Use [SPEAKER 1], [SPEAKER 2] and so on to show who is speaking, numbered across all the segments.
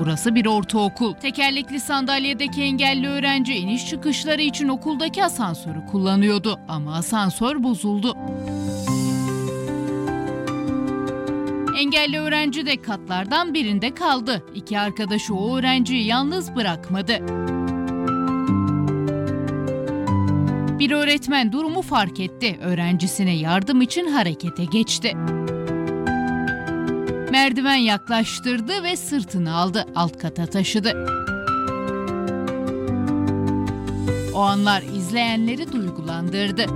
[SPEAKER 1] Burası bir ortaokul. Tekerlekli sandalyedeki engelli öğrenci iniş çıkışları için okuldaki asansörü kullanıyordu. Ama asansör bozuldu. Engelli öğrenci de katlardan birinde kaldı. İki arkadaşı o öğrenciyi yalnız bırakmadı. Bir öğretmen durumu fark etti. Öğrencisine yardım için harekete geçti. Merdiven yaklaştırdı ve sırtını aldı. Alt kata taşıdı. O anlar izleyenleri duygulandırdı.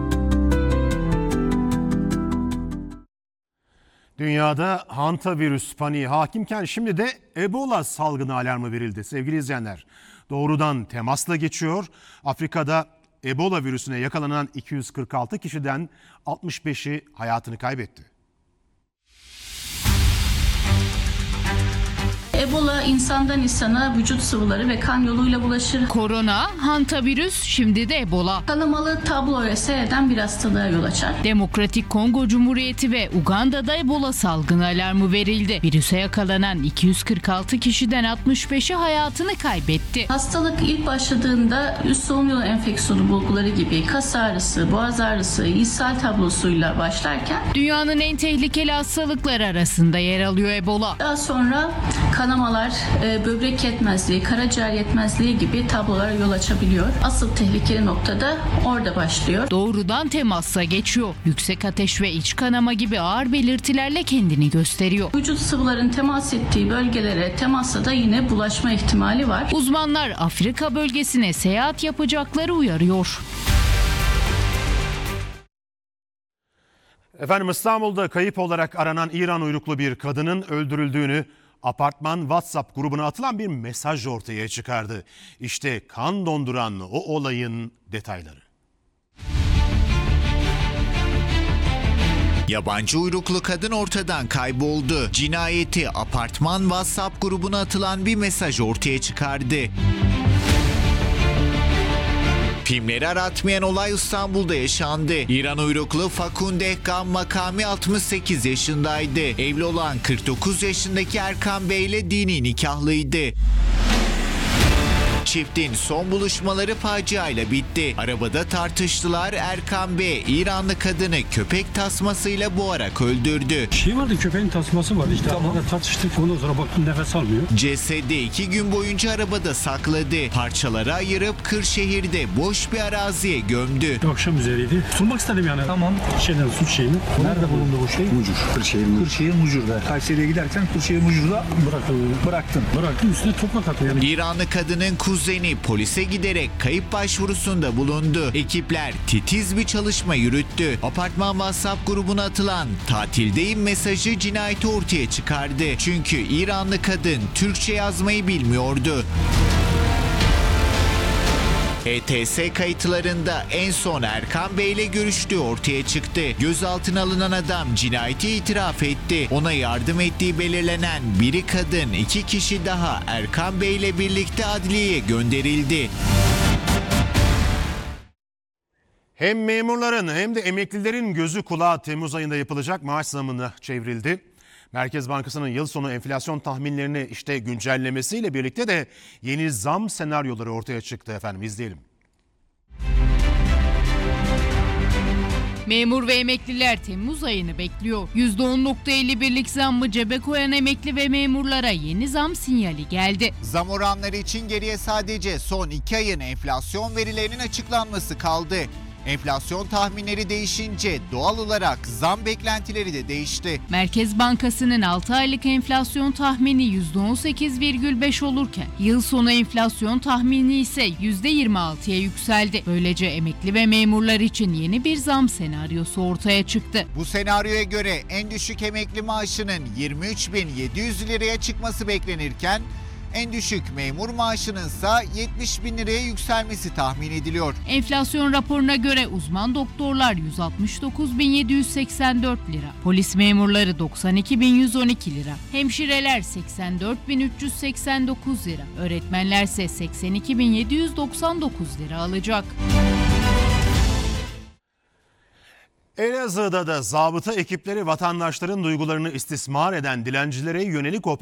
[SPEAKER 2] Dünyada hantavirüs paniği hakimken şimdi de Ebola salgını alarmı verildi sevgili izleyenler. Doğrudan temasla geçiyor. Afrika'da Ebola virüsüne yakalanan 246 kişiden 65'i hayatını kaybetti.
[SPEAKER 3] Ebola insandan insana vücut sıvıları ve kan yoluyla bulaşır.
[SPEAKER 1] Korona, hantavirüs, şimdi de Ebola.
[SPEAKER 3] Kanamalı tabloya seyreden bir hastalığa yol açar.
[SPEAKER 1] Demokratik Kongo Cumhuriyeti ve Uganda'da Ebola salgını alarmı verildi. Virüse yakalanan 246 kişiden 65'i hayatını kaybetti.
[SPEAKER 3] Hastalık ilk başladığında üst solunum yolu enfeksiyonu bulguları gibi kas ağrısı, boğaz ağrısı, ishal tablosuyla başlarken
[SPEAKER 1] Dünyanın en tehlikeli hastalıkları arasında yer alıyor Ebola.
[SPEAKER 3] daha sonra kanamalar, böbrek yetmezliği, karaciğer yetmezliği gibi tablolara yol açabiliyor. Asıl tehlikeli noktada orada başlıyor.
[SPEAKER 1] Doğrudan temasla geçiyor. Yüksek ateş ve iç kanama gibi ağır belirtilerle kendini gösteriyor.
[SPEAKER 3] Vücut sıvıların temas ettiği bölgelere temasla da yine bulaşma ihtimali var.
[SPEAKER 1] Uzmanlar Afrika bölgesine seyahat yapacakları uyarıyor.
[SPEAKER 2] Efendim İstanbul'da kayıp olarak aranan İran uyruklu bir kadının öldürüldüğünü apartman WhatsApp grubuna atılan bir mesaj ortaya çıkardı. İşte kan donduran o olayın detayları.
[SPEAKER 4] Yabancı uyruklu kadın ortadan kayboldu. Cinayeti apartman WhatsApp grubuna atılan bir mesaj ortaya çıkardı. Filmleri aratmayan olay İstanbul'da yaşandı. İran uyruklu Fakunde Gam Makami 68 yaşındaydı. Evli olan 49 yaşındaki Erkan Bey ile dini nikahlıydı. Çiftin son buluşmaları faciayla bitti. Arabada tartıştılar. Erkan Bey İranlı kadını köpek tasmasıyla boğarak öldürdü.
[SPEAKER 5] Köpeğin tasması vardı işte. Tamam. Tartıştık, ondan sonra baktım nefes almıyor.
[SPEAKER 4] Cesedi 2 gün boyunca arabada sakladı. Parçalara ayırıp Kırşehir'de boş bir araziye gömdü.
[SPEAKER 5] Akşam üzeriydi. Tutmak istedim yani. Tamam. Suç şeyini.
[SPEAKER 6] Nerede bulundu bu şey? Mucur. Kırşehir Mucur'da. Kayseri'ye giderken Kırşehir Mucur'da bıraktım.
[SPEAKER 5] Bıraktım, üstüne toprak attım yani.
[SPEAKER 4] İranlı kadının kuzeni polise giderek kayıp başvurusunda bulundu. Ekipler titiz bir çalışma yürüttü. Apartman WhatsApp grubuna atılan "tatildeyim" mesajı cinayeti ortaya çıkardı. Çünkü İranlı kadın Türkçe yazmayı bilmiyordu. ETS kayıtlarında en son Erkan Bey ile görüştüğü ortaya çıktı. Gözaltına alınan adam cinayeti itiraf etti. Ona yardım ettiği belirlenen biri kadın, 2 kişi daha Erkan Bey ile birlikte adliyeye gönderildi.
[SPEAKER 2] Hem memurların hem de emeklilerin gözü kulağı Temmuz ayında yapılacak maaş zammına çevrildi. Merkez Bankası'nın yıl sonu enflasyon tahminlerini güncellemesiyle birlikte de yeni zam senaryoları ortaya çıktı efendim. İzleyelim.
[SPEAKER 1] Memur ve emekliler Temmuz ayını bekliyor. %10.51'lik zammı cebe koyan emekli ve memurlara yeni zam sinyali geldi.
[SPEAKER 4] Zam oranları için geriye sadece son 2 ayın enflasyon verilerinin açıklanması kaldı. Enflasyon tahminleri değişince doğal olarak zam beklentileri de değişti.
[SPEAKER 1] Merkez Bankası'nın 6 aylık enflasyon tahmini %18,5 olurken yıl sonu enflasyon tahmini ise %26'ya yükseldi. Böylece emekli ve memurlar için yeni bir zam senaryosu ortaya çıktı.
[SPEAKER 4] Bu senaryoya göre en düşük emekli maaşının 23.700 liraya çıkması beklenirken en düşük memur maaşının ise 70.000 liraya yükselmesi tahmin ediliyor.
[SPEAKER 1] Enflasyon raporuna göre uzman doktorlar 169.784 lira, polis memurları 92.112 lira, hemşireler 84.389 lira, öğretmenler ise 82.799 lira alacak.
[SPEAKER 2] Elazığ'da da zabıta ekipleri vatandaşların duygularını istismar eden dilencilere yönelik